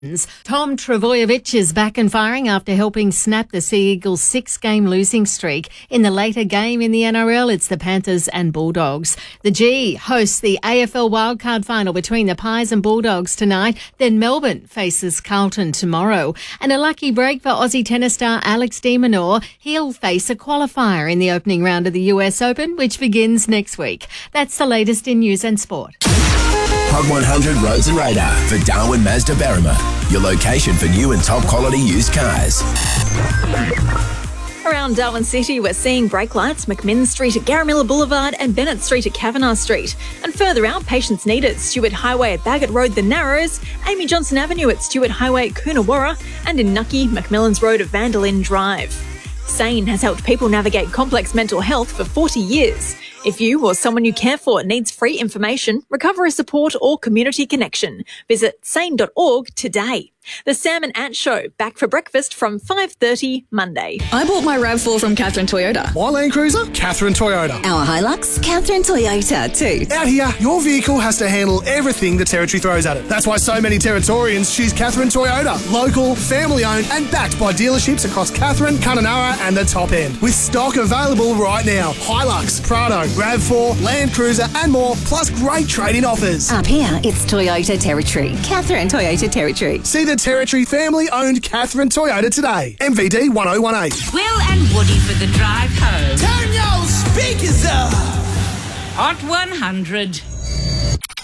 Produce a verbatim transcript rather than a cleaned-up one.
Tom Trbojevic is back and firing after helping snap the Sea Eagles' six-game losing streak. In the later game in the N R L, it's the Panthers and Bulldogs. The G hosts the A F L wildcard final between the Pies and Bulldogs tonight. Then Melbourne faces Carlton tomorrow. And a lucky break for Aussie tennis star Alex de Minaur. He'll face a qualifier in the opening round of the U S Open, which begins next week. That's the latest in news and sport. Hub one hundred Roads and Radar for Darwin Mazda Berrima, your location for new and top quality used cars. Around Darwin City, we're seeing brake lights, McMinn Street at Garamilla Boulevard and Bennett Street at Kavanagh Street. And further out, patience needed, Stewart Highway at Bagot Road, The Narrows, Amy Johnson Avenue at Stewart Highway at Coonawarra, and in Nucky, McMillan's Road at Vandalin Drive. SANE has helped people navigate complex mental health for forty years. If you or someone you care for needs free information, recovery support or community connection, visit sane dot org today. The Sam and Ant Show, back for breakfast from five thirty Monday. I bought my RAV four from Catherine Toyota. My Land Cruiser? Catherine Toyota. Our Hilux? Catherine Toyota too. Out here, your vehicle has to handle everything the Territory throws at it. That's why so many Territorians choose Catherine Toyota. Local, family-owned and backed by dealerships across Catherine, Kununurra and the top end. With stock available right now. Hilux, Prado, RAV four, Land Cruiser and more, plus great trade-in offers. Up here, it's Toyota Territory. Catherine Toyota Territory. See the Territory family-owned Catherine Toyota today. M V D one oh one eight. Will and Woody for the drive home. Turn your speakers up. Hot one hundred.